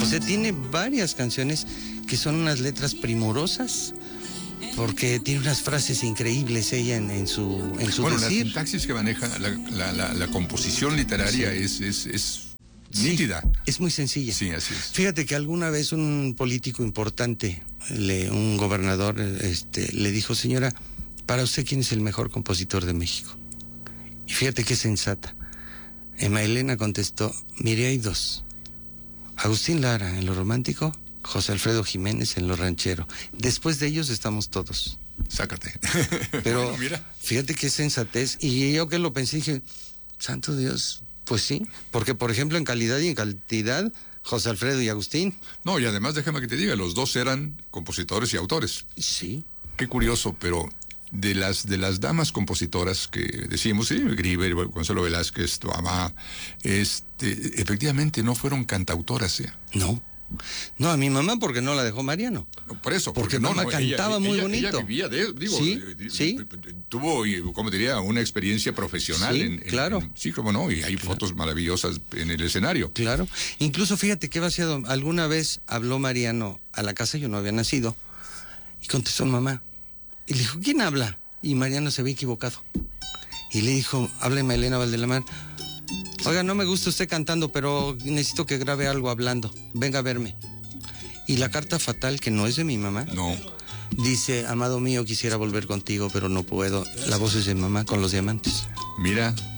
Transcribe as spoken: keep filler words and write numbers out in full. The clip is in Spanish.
O sea, tiene varias canciones que son unas letras primorosas, porque tiene unas frases increíbles ella en, en su en su bueno, decir. la sintaxis que maneja, la, la, la, la composición literaria sí. es, es, es sí, nítida. Es muy sencilla. Sí, así es. Fíjate que alguna vez un político importante, le, un gobernador, este, le dijo, señora, para usted, ¿quién es el mejor compositor de México? Y fíjate qué sensata. Emma Elena contestó, mire, hay dos. Agustín Lara en lo romántico, José Alfredo Jiménez en lo ranchero. Después de ellos estamos todos. Sácate. Pero bueno, mira. Fíjate qué sensatez. Y yo que lo pensé, dije, santo Dios, pues sí. Porque, por ejemplo, en calidad y en cantidad, José Alfredo y Agustín. No, y además déjame que te diga, los dos eran compositores y autores. Sí. Qué curioso, pero de las de las damas compositoras que decimos, sí, Grieber, Consuelo Velázquez, tu mamá, este, efectivamente no fueron cantautoras, ¿eh? No. No, a mi mamá porque no la dejó Mariano. No, por eso. Porque, porque no, mamá no, cantaba ella, muy ella, bonito. Ella vivía de, digo, sí, eh, sí. tuvo, como diría, una experiencia profesional. Sí, en, en, claro. En, sí, como no, y hay claro. fotos maravillosas en el escenario. Claro. Incluso fíjate qué vaciado. Alguna vez habló Mariano a la casa, yo no había nacido, y contestó mamá. Y le dijo, ¿quién habla? Y Mariano se había equivocado. Y le dijo, hábleme Elena Valdelamar. Oiga, no me gusta usted cantando, pero necesito que grabe algo hablando. Venga a verme. Y la carta fatal, que no es de mi mamá, no, dice, amado mío, quisiera volver contigo, pero no puedo. La voz es de mamá con los diamantes. Mira.